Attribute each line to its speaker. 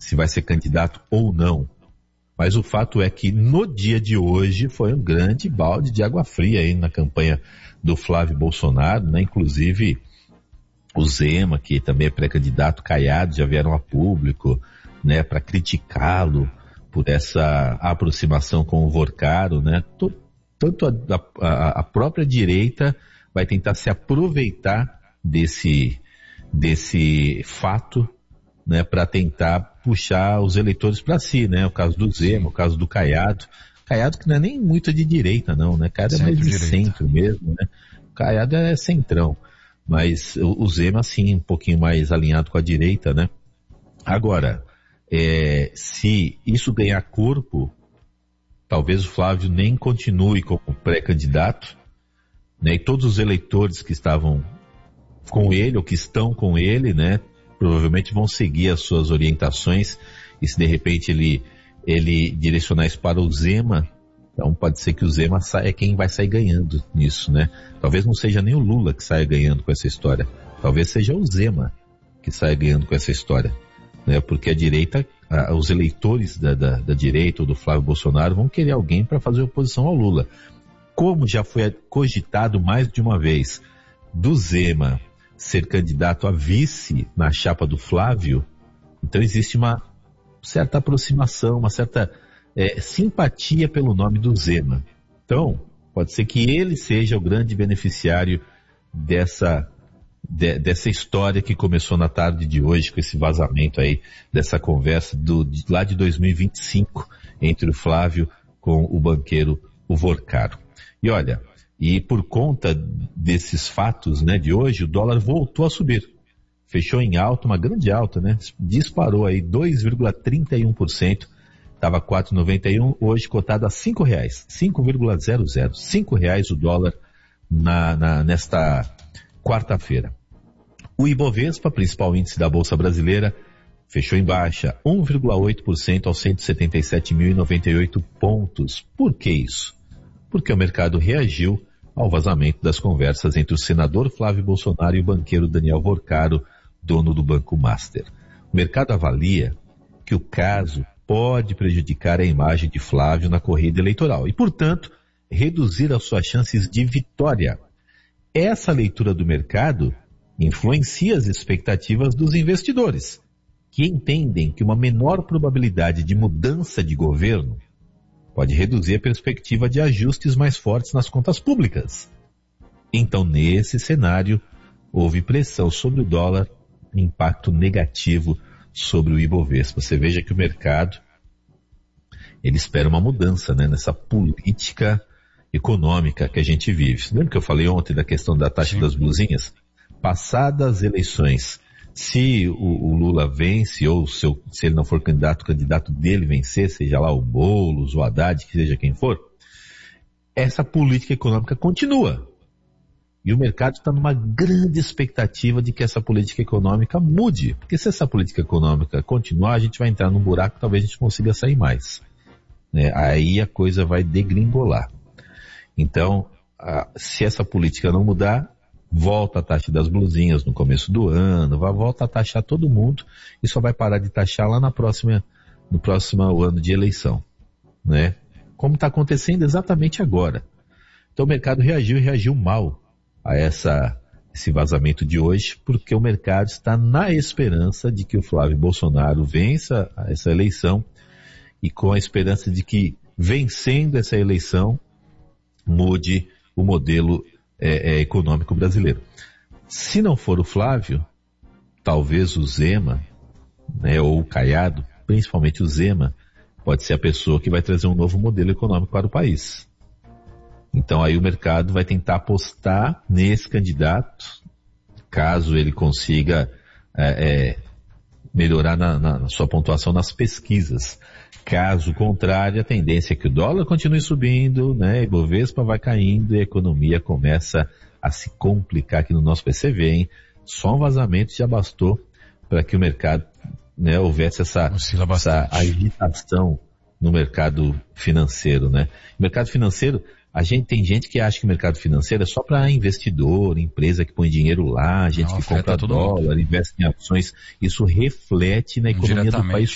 Speaker 1: se vai ser candidato ou não. Mas o fato é que no dia de hoje foi um grande balde de água fria aí na campanha do Flávio Bolsonaro, né? Inclusive o Zema, que também é pré-candidato, Caiado, já vieram a público, né, para criticá-lo por essa aproximação com o Vorcaro, né? Tanto a própria direita vai tentar se aproveitar desse fato, né, para tentar puxar os eleitores para si, né? O caso do Zema, o caso do Caiado. Caiado que não é nem muito de direita, não, né? Caiado é mais de centro mesmo, né? Caiado é centrão. Mas o Zema, sim, um pouquinho mais alinhado com a direita, né? Agora, se isso ganhar corpo, talvez o Flávio nem continue como pré-candidato, né? E todos os eleitores que estavam com ele, ou que estão com ele, né? Provavelmente vão seguir as suas orientações, e se de repente ele direcionar isso para o Zema, então pode ser que o Zema é quem vai sair ganhando nisso, né? Talvez não seja nem o Lula que saia ganhando com essa história, talvez seja o Zema que saia ganhando com essa história, né? Porque a direita, os eleitores da direita ou do Flávio Bolsonaro vão querer alguém para fazer oposição ao Lula. Como já foi cogitado mais de uma vez do Zema ser candidato a vice na chapa do Flávio, então existe uma certa aproximação, uma certa simpatia pelo nome do Zema. Então, pode ser que ele seja o grande beneficiário dessa história que começou na tarde de hoje, com esse vazamento aí, dessa conversa lá de 2025, entre o Flávio com o banqueiro, o Vorcaro. E olha, e por conta desses fatos, né, de hoje, o dólar voltou a subir. Fechou em alta, uma grande alta, né? Disparou aí 2,31%. Estava 4,91, hoje cotado a R$5, 5,00, R$5 o dólar nesta quarta-feira. O Ibovespa, principal índice da Bolsa Brasileira, fechou em baixa, 1,8% aos 177.098 pontos. Por que isso? Porque o mercado reagiu ao vazamento das conversas entre o senador Flávio Bolsonaro e o banqueiro Daniel Vorcaro, dono do Banco Master. O mercado avalia que o caso pode prejudicar a imagem de Flávio na corrida eleitoral e, portanto, reduzir as suas chances de vitória. Essa leitura do mercado influencia as expectativas dos investidores, que entendem que uma menor probabilidade de mudança de governo pode reduzir a perspectiva de ajustes mais fortes nas contas públicas. Então, nesse cenário, houve pressão sobre o dólar, impacto negativo sobre o Ibovespa. Você veja que o mercado, ele espera uma mudança, né, nessa política econômica que a gente vive. Lembra que eu falei ontem da questão da taxa das blusinhas? Passadas as eleições, se o Lula vence, ou se ele não for candidato, o candidato dele vencer, seja lá o Boulos, o Haddad, que seja quem for, essa política econômica continua. E o mercado está numa grande expectativa de que essa política econômica mude. Porque se essa política econômica continuar, a gente vai entrar num buraco que talvez a gente consiga sair mais, né? Aí a coisa vai degringolar. Então, se essa política não mudar, volta a taxa das blusinhas no começo do ano, volta a taxar todo mundo e só vai parar de taxar lá no próximo ano de eleição, né? Como está acontecendo exatamente agora. Então o mercado reagiu mal a esse vazamento de hoje, porque o mercado está na esperança de que o Flávio Bolsonaro vença essa eleição e com a esperança de que, vencendo essa eleição, mude o modelo econômico brasileiro. Se não for o Flávio, talvez o Zema, né, ou o Caiado, principalmente o Zema, pode ser a pessoa que vai trazer um novo modelo econômico para o país. Então aí o mercado vai tentar apostar nesse candidato, caso ele consiga melhorar na sua pontuação nas pesquisas. Caso contrário, a tendência é que o dólar continue subindo, né? E Ibovespa vai caindo e a economia começa a se complicar aqui no nosso PCV, hein? Só um vazamento já bastou para que o mercado, né, houvesse essa agitação no mercado financeiro, né? O mercado financeiro, tem gente que acha que o mercado financeiro é só para investidor, empresa que põe dinheiro lá, gente que compra dólar, investe em ações. Isso reflete na economia do país